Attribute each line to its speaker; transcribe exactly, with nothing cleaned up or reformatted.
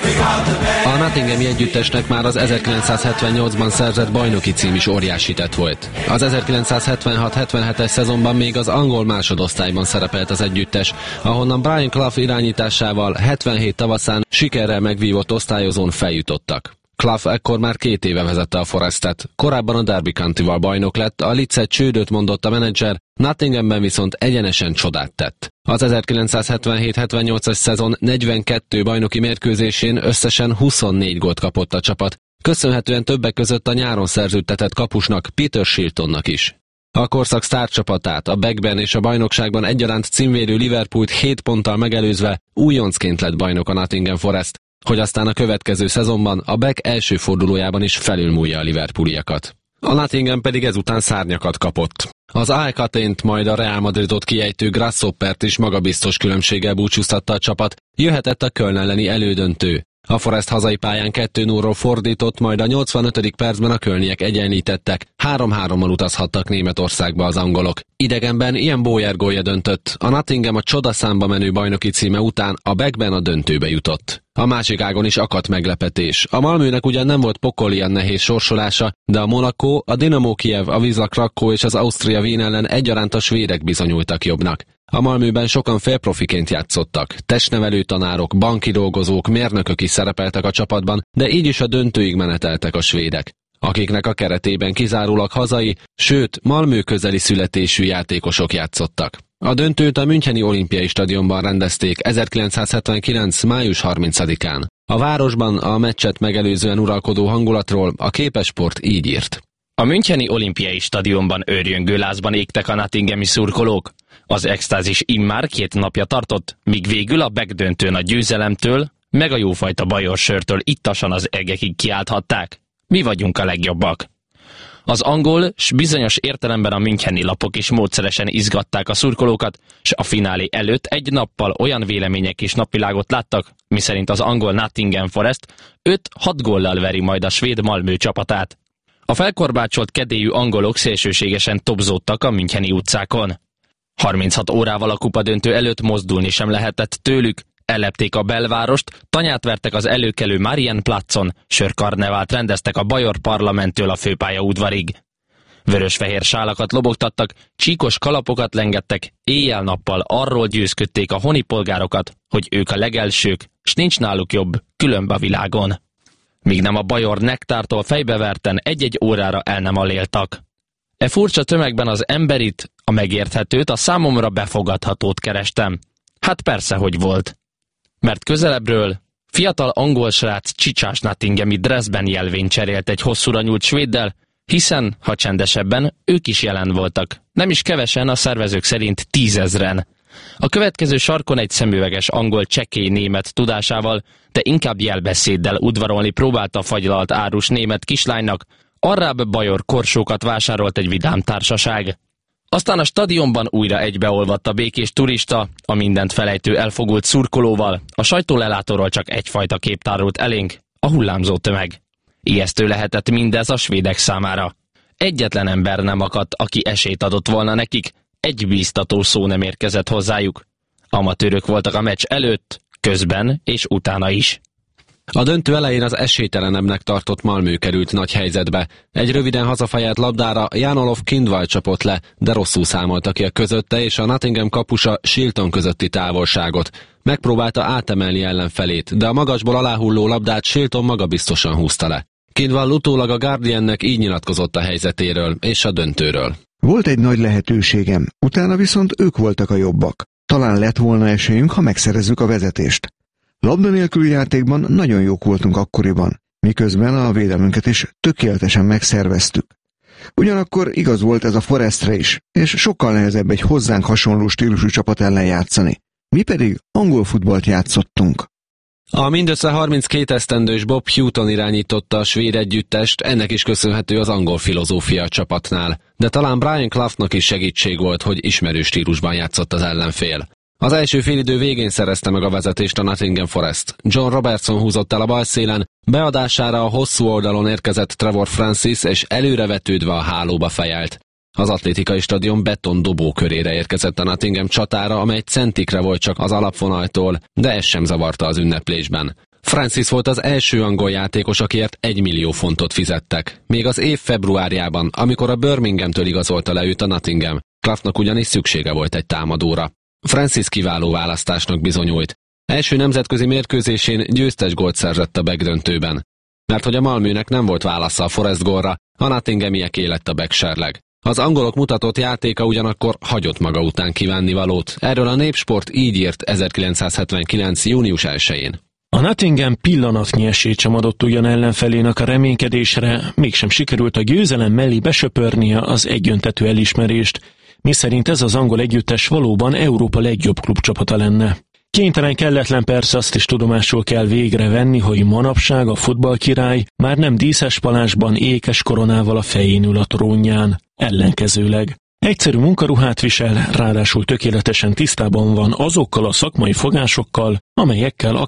Speaker 1: A Nottinghami együttesnek már az ezerkilencszázhetvennyolcban szerzett bajnoki cím is óriási tett volt. Az ezerkilencszázhetvenhat hetvenhetes szezonban még az angol másodosztályban szerepelt az együttes, ahonnan Brian Clough irányításával hetvenhét tavaszán sikerrel megvívott osztályozón feljutottak. Clough ekkor már két éve vezette a Forestet, korábban a Derby Countyval bajnok lett, a Leedset csődöt mondott a menedzser, Nottinghamben viszont egyenesen csodát tett. Az ezerkilencszázhetvenhét hetvennyolcas szezon negyvenkettő bajnoki mérkőzésén összesen huszonnégy gólt kapott a csapat, köszönhetően többek között a nyáron szerződtetett kapusnak, Peter Shiltonnak is. A korszak sztárcsapatát, a Beckben és a bajnokságban egyaránt címvédő Liverpoolt hét ponttal megelőzve újoncként lett bajnok a Nottingham Forest, hogy aztán a következő szezonban a Beck első fordulójában is felülmúlja a liverpooliakat. A Nottingham pedig ezután szárnyakat kapott. Az Al Catént, majd a Real Madridot kiejtő Grasshoppert is magabiztos különbséggel búcsúztatta a csapat, jöhetett a Köln elleni elődöntő. A Forest hazai pályán kettő nullról fordított, majd a nyolcvanötödik percben a kölniek egyenlítettek, három-hárommal utazhattak Németországba az angolok. Idegenben Ian Bowyer gólja döntött, a Nottingham a csodaszámba menő bajnoki címe után a Beckben a döntőbe jutott. A másik ágon is akadt meglepetés. A Malmönek ugyan nem volt pokolian nehéz sorsolása, de a Monaco, a Dinamo Kiev, a Wisla Kraków és az Austria Wien ellen egyaránt a svédek bizonyultak jobbnak. A Malmöben sokan félprofiként játszottak, testnevelő tanárok, banki dolgozók, mérnökök is szerepeltek a csapatban, de így is a döntőig meneteltek a svédek, akiknek a keretében kizárólag hazai, sőt Malmö közeli születésű játékosok játszottak. A döntőt a Müncheni Olimpiai Stadionban rendezték ezerkilencszázhetvenkilenc május harmincadikán. A városban a meccset megelőzően uralkodó hangulatról a Képesport így írt.
Speaker 2: A Müncheni Olimpiai Stadionban őrjöngő lázban égtek a nottinghami szurkolók. Az extázis immár két napja tartott, míg végül a Beck döntőn a győzelemtől, meg a jófajta bajor sörtől ittasan az egekig kiálthatták. Mi vagyunk a legjobbak. Az angol, s bizonyos értelemben a müncheni lapok is módszeresen izgatták a szurkolókat, s a finálé előtt egy nappal olyan vélemények is napvilágot láttak, miszerint az angol Nottingham Forest öt-hat góllal veri majd a svéd Malmö csapatát. A felkorbácsolt kedélyű angolok szélsőségesen tobzódtak a müncheni utcákon. harminchat órával a kupadöntő előtt mozdulni sem lehetett tőlük, ellepték a belvárost, tanyát vertek az előkelő Marienplatzon, sörkarnevált rendeztek a Bajor parlamenttől a főpálya udvarig. Vörös-fehér sálakat lobogtattak, csíkos kalapokat lengettek, éjjel-nappal arról győzködték a honi polgárokat, hogy ők a legelsők, s nincs náluk jobb, különb a világon. Míg nem a Bajor nektártól fejbeverten egy-egy órára el nem aléltak. E furcsa tömegben az emberit, a megérthetőt, a számomra befogadhatót kerestem. Hát persze, hogy volt. Mert közelebbről fiatal angol srác csicsás nottinghami dressben jelvényt cserélt egy hosszúra nyúlt svéddel, hiszen, ha csendesebben, ők is jelen voltak. Nem is kevesen, a szervezők szerint tízezren. A következő sarkon egy szemüveges angol csekély német tudásával, de inkább jelbeszéddel udvarolni próbálta a fagylalt árus német kislánynak, arrább bajor korsókat vásárolt egy vidám társaság. Aztán a stadionban újra egybeolvadt a békés turista, a mindent felejtő elfogult szurkolóval, a sajtólelátóról csak egyfajta kép tárult elénk, a hullámzó tömeg. Ijesztő lehetett mindez a svédek számára. Egyetlen ember nem akadt, aki esélyt adott volna nekik, egy bíztató szó nem érkezett hozzájuk. Amatőrök voltak a meccs előtt, közben és utána is.
Speaker 1: A döntő elején az esélytelenebbnek tartott Malmö került nagy helyzetbe. Egy röviden hazafejelt labdára Jan Olof Kindval csapott le, de rosszul számolta ki a közötte és a Nottingham kapusa Shilton közötti távolságot. Megpróbálta átemelni ellenfelét, de a magasból aláhulló labdát Shilton magabiztosan húzta le. Kindval utólag a Guardiannek így nyilatkozott a helyzetéről és a döntőről.
Speaker 3: Volt egy nagy lehetőségem, utána viszont ők voltak a jobbak. Talán lett volna esélyünk, ha megszerezzük a vezetést. Labda nélküli játékban nagyon jók voltunk akkoriban, miközben a védelmünket is tökéletesen megszerveztük. Ugyanakkor igaz volt ez a Forestre is, és sokkal nehezebb egy hozzánk hasonló stílusú csapat ellen játszani. Mi pedig angol futballt játszottunk.
Speaker 1: A mindössze harminckét esztendős Bob Houghton irányította a svéd együttest, ennek is köszönhető az angol filozófia a csapatnál, de talán Brian Cloughnak is segítség volt, hogy ismerő stílusban játszott az ellenfél. Az első félidő végén szerezte meg a vezetést a Nottingham Forest. John Robertson húzott el a bal szélen, beadására a hosszú oldalon érkezett Trevor Francis, és előrevetődve a hálóba fejelt. Az atlétikai stadion beton dobó körére érkezett a Nottingham csatára, amely centikre volt csak az alapvonaltól, de ez sem zavarta az ünneplésben. Francis volt az első angol játékos, akiért egy millió fontot fizettek. Még az év februárjában, amikor a Birminghamtől igazolta le őt a Nottingham, Cloughnak ugyanis szüksége volt egy támadóra. Francis kiváló választásnak bizonyult. Első nemzetközi mérkőzésén győztes gólt szerzett a begdöntőben. Mert hogy a Malmönek nem volt válasza a Forest gólra, a nottinghamiek lett a begserleg. Az angolok mutatott játéka ugyanakkor hagyott maga után kívánnivalót. Erről a Népsport így írt ezerkilencszázhetvenkilenc. június elsején.
Speaker 4: A Nottingham pillanatnyi esélyt sem adott ugyan ellenfelének a reménykedésre, mégsem sikerült a győzelem mellé besöpörnie az egyöntetű elismerést, miszerint ez az angol együttes valóban Európa legjobb klubcsapata lenne. Kénytelen kelletlen persze azt is tudomásul kell végre venni, hogy manapság a futballkirály már nem díszes palásban ékes koronával a fején ül a trónján, ellenkezőleg. Egyszerű munkaruhát visel, ráadásul tökéletesen tisztában van azokkal a szakmai fogásokkal, amelyekkel a